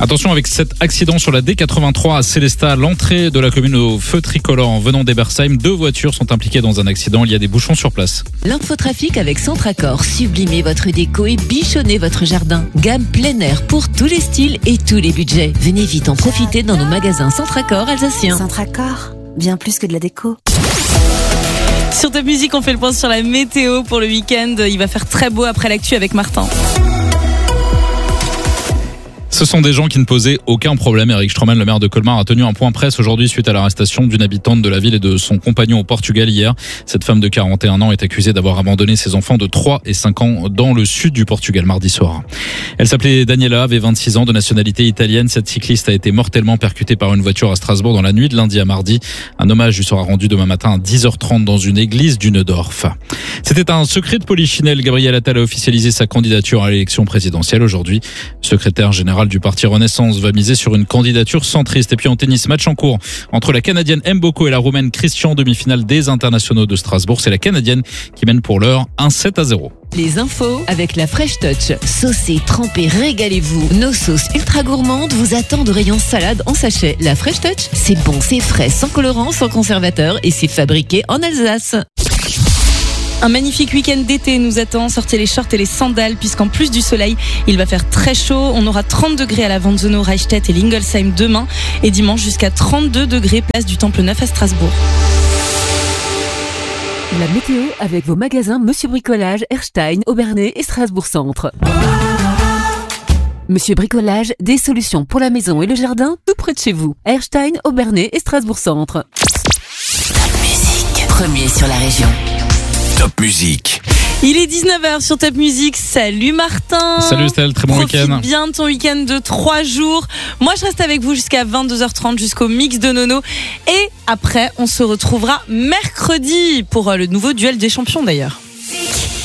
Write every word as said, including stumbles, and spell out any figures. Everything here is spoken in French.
Attention avec cet accident sur la D quatre-vingt-trois à Célestat, l'entrée de la commune au feu tricolore en venant d'Ebersheim. Deux voitures sont impliquées dans un accident. Il y a des bouchons sur place. L'infotrafic avec Centracor. Sublimez votre déco et bichonnez votre jardin. Gamme plein air pour tous les styles et tous les budgets. Venez vite en profiter dans nos magasins Centracor alsaciens. Centracor, bien plus que de la déco. Sur Top Music, on fait le point sur la météo pour le week-end. Il va faire très beau après l'actu avec Martin. Ce sont des gens qui ne posaient aucun problème. Eric Stroman, le maire de Colmar, a tenu un point presse aujourd'hui suite à l'arrestation d'une habitante de la ville et de son compagnon au Portugal hier. Cette femme de quarante et un ans est accusée d'avoir abandonné ses enfants de trois et cinq ans dans le sud du Portugal mardi soir. Elle s'appelait Daniela, avait vingt-six ans, de nationalité italienne. Cette cycliste a été mortellement percutée par une voiture à Strasbourg dans la nuit de lundi à mardi. Un hommage lui sera rendu demain matin à dix heures trente dans une église du Neudorf. C'était un secret de polichinelle. Gabriel Attal a officialisé sa candidature à l'élection présidentielle aujourd'hui. Secrétaire général du parti Renaissance va miser sur une candidature centriste. Et puis en tennis, match en cours entre la Canadienne Mboko et la Roumaine Christian, demi-finale des internationaux de Strasbourg. C'est la Canadienne qui mène pour l'heure un sept à zéro. Les infos avec la Fresh Touch. Saucez, trempez, régalez-vous. Nos sauces ultra gourmandes vous attendent au rayon salade en sachet. La Fresh Touch, c'est bon, c'est frais, sans colorant, sans conservateur et c'est fabriqué en Alsace. Un magnifique week-end d'été nous attend. Sortez les shorts et les sandales puisqu'en plus du soleil, il va faire très chaud. On aura trente degrés à la Vanzono, Reichstätt et Lingolsheim demain et dimanche jusqu'à trente-deux degrés place du Temple Neuf à Strasbourg. La météo avec vos magasins Monsieur Bricolage, Erstein, Obernai et Strasbourg Centre. Monsieur Bricolage, des solutions pour la maison et le jardin tout près de chez vous. Erstein, Obernai et Strasbourg Centre. Top Music, premier sur la région. Top Music. Il est dix-neuf heures sur Top Music. Salut Martin. Salut Estelle, très bon Profite week-end. bien de ton week-end de trois jours. Moi, je reste avec vous jusqu'à vingt-deux heures trente, jusqu'au mix de Nono. Et après, on se retrouvera mercredi pour le nouveau duel des champions d'ailleurs.